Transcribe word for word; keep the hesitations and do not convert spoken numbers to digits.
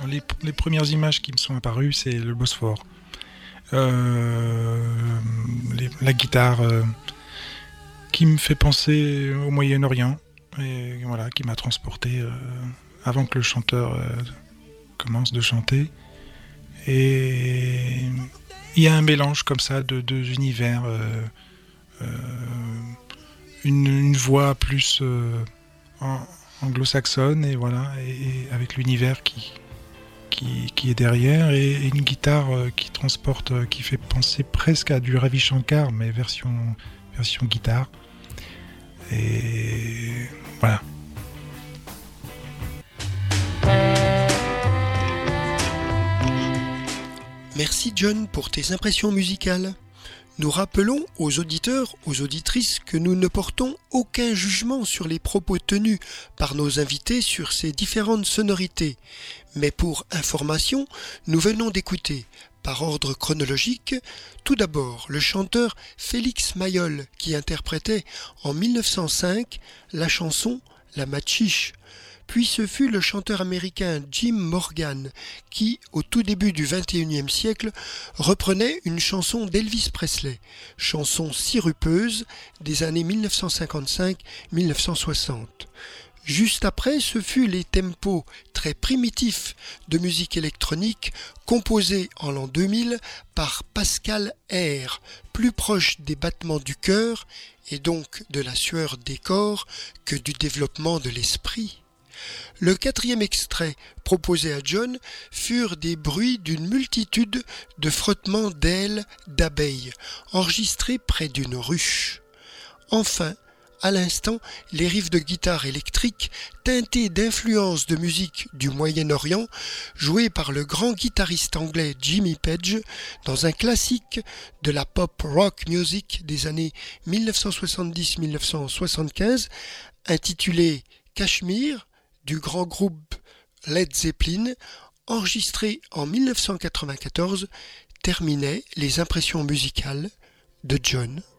les, les premières images qui me sont apparues, c'est le Bosphore. Euh, les, la guitare euh, qui me fait penser au Moyen-Orient, et voilà, qui m'a transporté euh, avant que le chanteur euh, commence de chanter. Et il y a un mélange comme ça de deux univers, euh, euh, une, une voix plus euh, en, anglo-saxonne et voilà, et, et avec l'univers qui, qui, qui est derrière, et, et une guitare euh, qui transporte, euh, qui fait penser presque à du Ravi Shankar, mais version, version guitare. Et voilà. Merci John pour tes impressions musicales. Nous rappelons aux auditeurs, aux auditrices que nous ne portons aucun jugement sur les propos tenus par nos invités sur ces différentes sonorités. Mais pour information, nous venons d'écouter, par ordre chronologique, tout d'abord le chanteur Félix Mayol qui interprétait en mille neuf cent cinq la chanson La Machiche. Puis ce fut le chanteur américain Jim Morgan qui, au tout début du vingt et unième siècle, reprenait une chanson d'Elvis Presley, chanson sirupeuse des années mille neuf cent cinquante-cinq à mille neuf cent soixante. Juste après, ce fut les tempos très primitifs de musique électronique composés en l'an deux mille par Pascal Air, plus proche des battements du cœur et donc de la sueur des corps que du développement de l'esprit. Le quatrième extrait proposé à John furent des bruits d'une multitude de frottements d'ailes d'abeilles enregistrés près d'une ruche. Enfin, à l'instant, les riffs de guitare électrique teintés d'influences de musique du Moyen-Orient joués par le grand guitariste anglais Jimmy Page dans un classique de la pop rock music des années mille neuf cent soixante-dix à mille neuf cent soixante-quinze intitulé Cashmere du grand groupe Led Zeppelin, enregistré en mille neuf cent quatre-vingt-quatorze, terminait les impressions musicales de John.